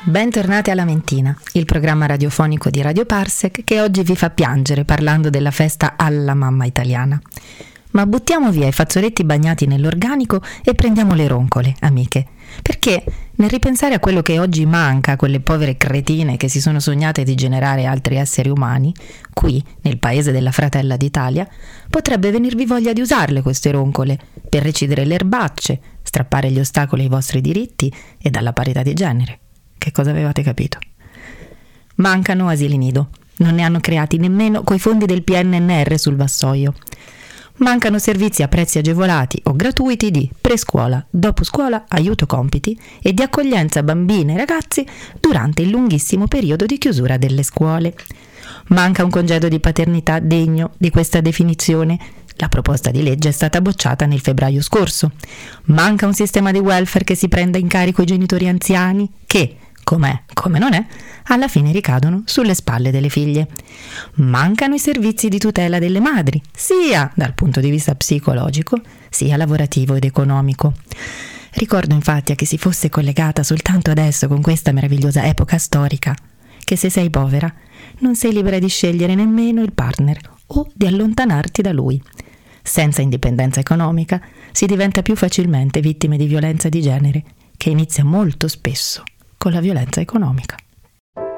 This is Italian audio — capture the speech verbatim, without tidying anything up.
Bentornati alla Mentina, il programma radiofonico di Radio Parsec che oggi vi fa piangere parlando della festa alla mamma italiana. Ma buttiamo via i fazzoletti bagnati nell'organico e prendiamo le roncole, amiche, perché nel ripensare a quello che oggi manca a quelle povere cretine che si sono sognate di generare altri esseri umani, qui, nel paese della fratella d'Italia, potrebbe venirvi voglia di usarle queste roncole per recidere le erbacce, strappare gli ostacoli ai vostri diritti e dalla parità di genere. Che cosa avevate capito? Mancano asili nido, non ne hanno creati nemmeno coi fondi del P N N R sul vassoio. Mancano servizi a prezzi agevolati o gratuiti di prescuola, dopo scuola, aiuto compiti e di accoglienza bambine e ragazzi durante il lunghissimo periodo di chiusura delle scuole. Manca un congedo di paternità degno di questa definizione. La proposta di legge è stata bocciata nel febbraio scorso. Manca un sistema di welfare che si prenda in carico i genitori anziani che, com'è, come non è, alla fine ricadono sulle spalle delle figlie. Mancano i servizi di tutela delle madri, sia dal punto di vista psicologico, sia lavorativo ed economico. Ricordo infatti a chi si fosse collegata soltanto adesso con questa meravigliosa epoca storica, che se sei povera non sei libera di scegliere nemmeno il partner o di allontanarti da lui. Senza indipendenza economica si diventa più facilmente vittime di violenza di genere, che inizia molto spesso con la violenza economica.